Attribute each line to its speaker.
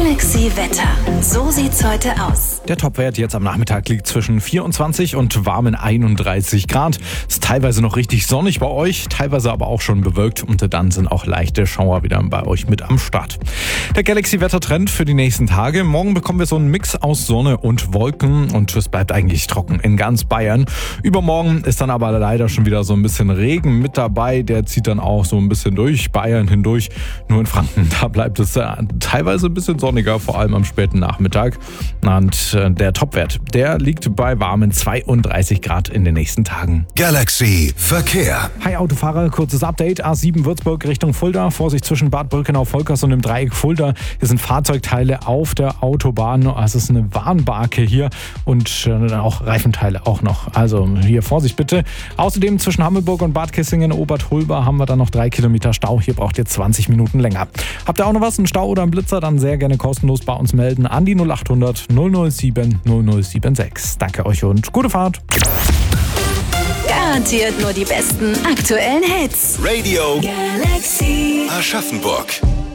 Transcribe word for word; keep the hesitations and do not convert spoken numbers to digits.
Speaker 1: Galaxy Wetter. So sieht's heute aus.
Speaker 2: Der Topwert jetzt am Nachmittag liegt zwischen vierundzwanzig und warmen einunddreißig Grad. Ist teilweise noch richtig sonnig bei euch, teilweise aber auch schon bewölkt und dann sind auch leichte Schauer wieder bei euch mit am Start. Der Galaxy-Wettertrend für die nächsten Tage. Morgen bekommen wir so einen Mix aus Sonne und Wolken und es bleibt eigentlich trocken in ganz Bayern. Übermorgen ist dann aber leider schon wieder so ein bisschen Regen mit dabei. Der zieht dann auch so ein bisschen durch Bayern hindurch. Nur in Franken, da bleibt es äh, teilweise ein bisschen sonniger, vor allem am späten Nachmittag. Und äh, der Topwert, der liegt bei warmen zweiunddreißig Grad in den nächsten Tagen.
Speaker 3: Galaxy Verkehr.
Speaker 2: Hi Autofahrer, kurzes Update. A sieben Würzburg Richtung Fulda. Vorsicht zwischen Bad Birkenau-Volkers und dem Dreieck Fulda. Hier sind Fahrzeugteile auf der Autobahn. Es ist eine Warnbarke hier und äh, auch Reifenteile auch noch. Also hier Vorsicht bitte. Außerdem zwischen Hammelburg und Bad Kissingen, Obertholba haben wir dann noch drei Kilometer Stau. Hier braucht ihr zwanzig Minuten länger. Habt ihr auch noch was, einen Stau oder einen Blitzer, dann sehr gerne kostenlos bei uns melden an die null acht hundert null null sieben null null sieben sechs. Danke euch und gute Fahrt.
Speaker 1: Garantiert nur die besten aktuellen Hits.
Speaker 3: Radio
Speaker 1: Galaxy.
Speaker 3: Aschaffenburg.